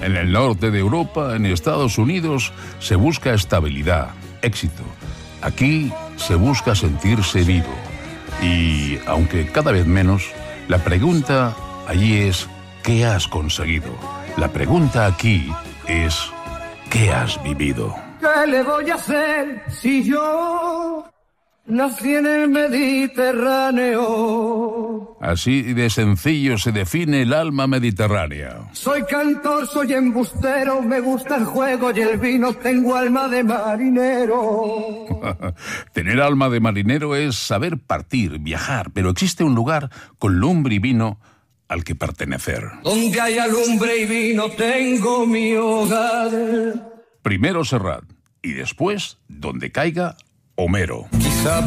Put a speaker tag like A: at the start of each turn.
A: En el norte de Europa, en Estados Unidos, se busca estabilidad, éxito. Aquí se busca sentirse vivo. Y, aunque cada vez menos, la pregunta allí es ¿qué has conseguido? La pregunta aquí es ¿qué has vivido?
B: ¿Qué le voy a hacer si yo nací en el Mediterráneo?
A: Así de sencillo se define el alma mediterránea.
B: Soy cantor, soy embustero, me gusta el juego y el vino, tengo alma de marinero.
A: Tener alma de marinero es saber partir, viajar, pero existe un lugar con lumbre y vino al que pertenecer.
B: Donde haya lumbre y vino tengo mi hogar.
A: Primero Serrat y después, donde caiga, Homero.